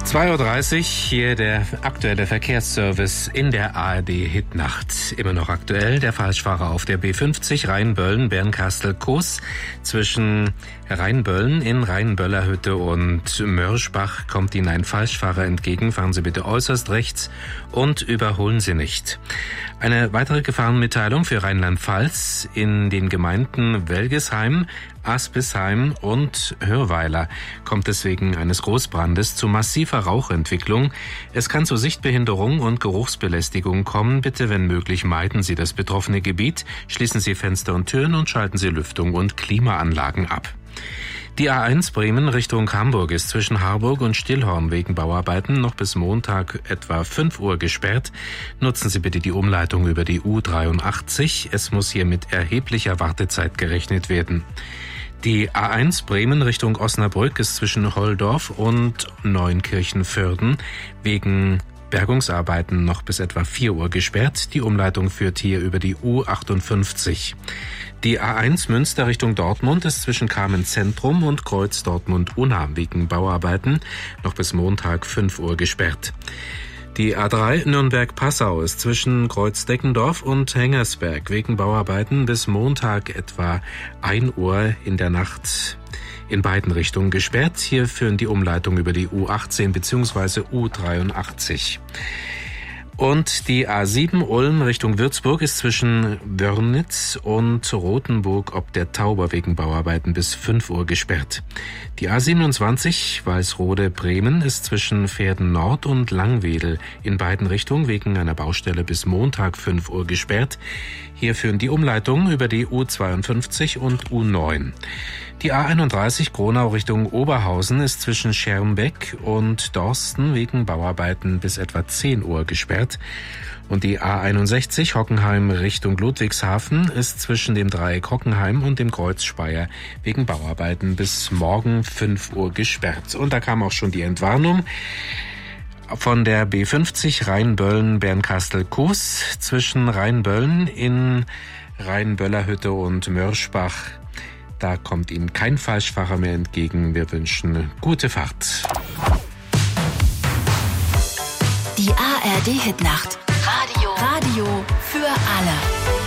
2:30 Uhr, hier der aktuelle Verkehrsservice in der ARD-Hitnacht. Immer noch aktuell, der Falschfahrer auf der B50 Rheinböllen, Bernkastel-Kues. Zwischen Rheinböllen in Rheinböllerhütte und Mörschbach kommt Ihnen ein Falschfahrer entgegen. Fahren Sie bitte äußerst rechts und überholen Sie nicht. Eine weitere Gefahrenmitteilung für Rheinland-Pfalz. In den Gemeinden Welgesheim, Aspisheim und Hörweiler kommt es wegen eines Großbrandes zu massiver Rauchentwicklung. Es kann zu Sichtbehinderung und Geruchsbelästigung kommen. Bitte, wenn möglich, meiden Sie das betroffene Gebiet, schließen Sie Fenster und Türen und schalten Sie Lüftung und Klimaanlagen ab. Die A1 Bremen Richtung Hamburg ist zwischen Harburg und Stillhorn wegen Bauarbeiten noch bis Montag etwa 5 Uhr gesperrt. Nutzen Sie bitte die Umleitung über die U83. Es muss hier mit erheblicher Wartezeit gerechnet werden. Die A1 Bremen Richtung Osnabrück ist zwischen Holdorf und Neunkirchen-Vörden wegen Bergungsarbeiten noch bis etwa 4 Uhr gesperrt. Die Umleitung führt hier über die U58. Die A1 Münster Richtung Dortmund ist zwischen Kamenz-Zentrum und Kreuz Dortmund-Unna wegen Bauarbeiten noch bis Montag 5 Uhr gesperrt. Die A3 Nürnberg-Passau ist zwischen Kreuz-Deckendorf und Hengersberg wegen Bauarbeiten bis Montag etwa 1 Uhr in der Nacht in beiden Richtungen gesperrt. Hier führen die Umleitung über die U18 bzw. U83. Und die A7 Ulm Richtung Würzburg ist zwischen Wörnitz und Rothenburg ob der Tauber wegen Bauarbeiten bis 5 Uhr gesperrt. Die A27 Walsrode Bremen ist zwischen Verden Nord und Langwedel in beiden Richtungen wegen einer Baustelle bis Montag 5 Uhr gesperrt. Hier führen die Umleitungen über die U52 und U9. Die A31 Gronau Richtung Oberhausen ist zwischen Schermbeck und Dorsten wegen Bauarbeiten bis etwa 10 Uhr gesperrt. Und die A61 Hockenheim Richtung Ludwigshafen ist zwischen dem Dreieck Hockenheim und dem Kreuz Speyer wegen Bauarbeiten bis morgen 5 Uhr gesperrt. Und da kam auch schon die Entwarnung von der B50 Rheinböllen-Bernkastel-Kues zwischen Rheinböllen in Rheinböllerhütte und Mörschbach. Da kommt Ihnen kein Falschfahrer mehr entgegen. Wir wünschen gute Fahrt. Die ARD-Hitnacht. Radio für alle.